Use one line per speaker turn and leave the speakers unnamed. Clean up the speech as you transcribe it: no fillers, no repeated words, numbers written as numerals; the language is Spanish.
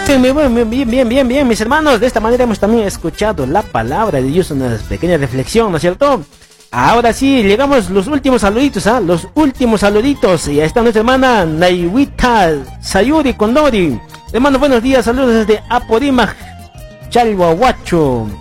Bien, mis hermanos. De esta manera hemos también escuchado la palabra de Dios, una pequeña reflexión, ¿no es cierto? Ahora sí, llegamos los últimos saluditos, los últimos saluditos. Y ahí está nuestra hermana Naiwita Sayuri Kondori. Hermano, buenos días, saludos desde Apurímac, Chalhuahuacho.